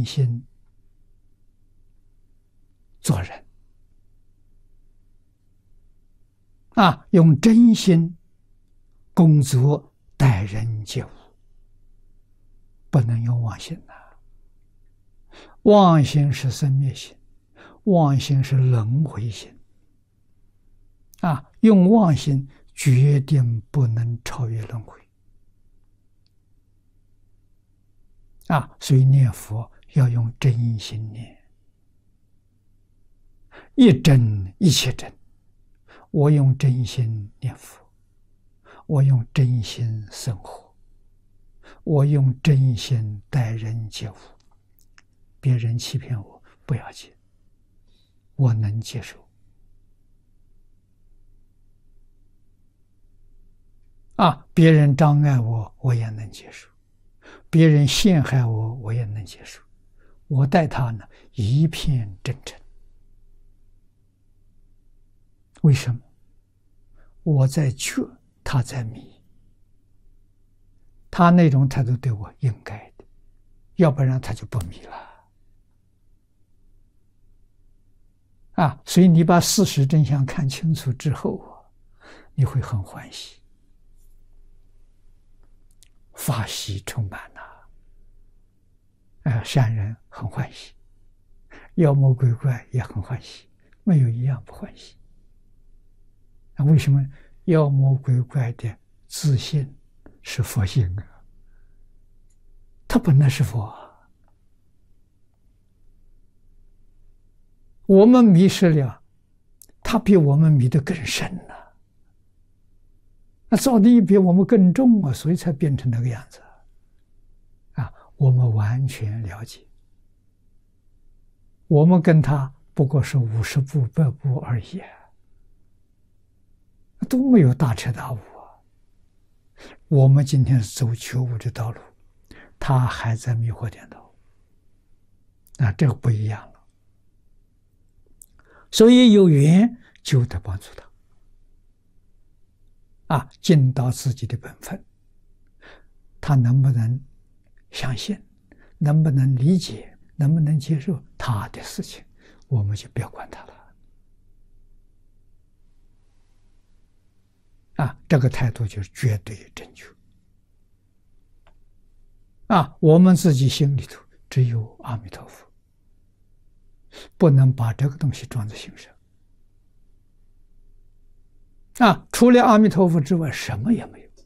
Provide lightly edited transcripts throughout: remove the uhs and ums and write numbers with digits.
心做人用真心工作待人接物，不能用妄心妄心是生灭心，妄心是轮回心用妄心决定不能超越轮回所以念佛要用真心念，一真一切真。我用真心念佛，我用真心生活，我用真心待人接物。别人欺骗我不要紧，我能接受别人障碍我，我也能接受；别人陷害我，我也能接受。我待他呢，一片真诚。为什么？我在觉，他在迷。他那种态度对我应该的，要不然他就不迷了。所以你把事实真相看清楚之后你会很欢喜，法喜充满善人很欢喜，妖魔鬼怪也很欢喜，没有一样不欢喜。为什么妖魔鬼怪的自信是佛性他本来是佛我们迷失了，他比我们迷得更深了。那造的业比我们更重所以才变成那个样子我们完全了解，我们跟他不过是50步100步而已都没有大彻大悟我们今天走觉悟的道路，他还在迷惑颠倒这个不一样了。所以有缘就得帮助他尽到自己的本分。他能不能相信，能不能理解，能不能接受他的事情，我们就不要管他了这个态度就是绝对正确我们自己心里头只有阿弥陀佛，不能把这个东西装在心上除了阿弥陀佛之外什么也没有。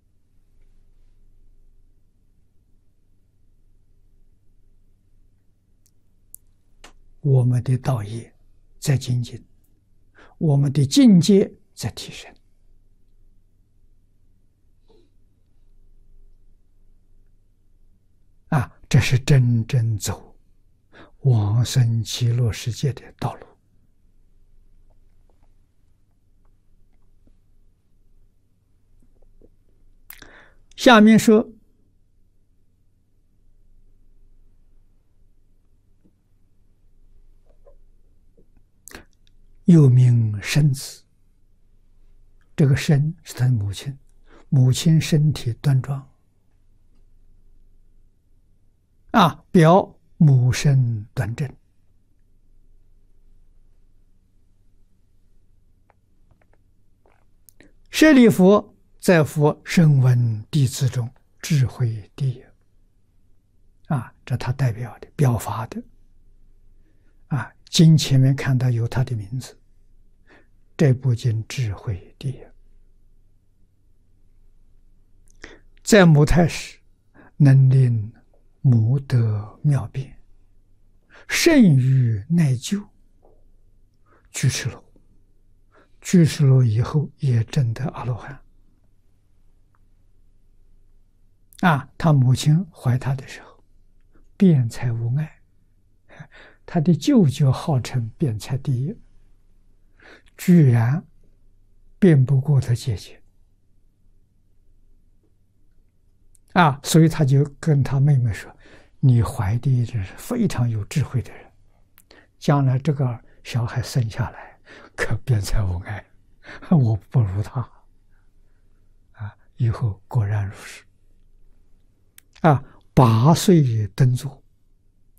我们的道业在精进，我们的境界在提升这是真正走往生极乐世界的道路。下面说又名生子，这个生是他的母亲，母亲身体端庄表母身端正。舍利弗在佛声闻弟子中智慧第一这他代表的表法的经前面看到有他的名字，这部经智慧第一。在母胎时能令母得妙变，甚于耐救。居士罗，居士罗以后也证得阿罗汉他母亲怀他的时候辩才无碍，他的舅舅号称辩才第一，居然辩不过他姐姐所以他就跟他妹妹说，你怀的是非常有智慧的人，将来这个小孩生下来可辩才无碍，我不如他以后果然如是8岁登座，